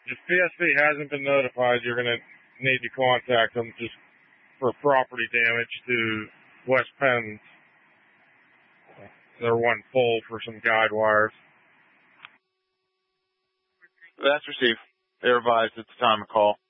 if PSP hasn't been notified, you're going to need to contact them just for property damage to West Penn's. They're one full for some guide wires. That's received. They're advised at the time of call.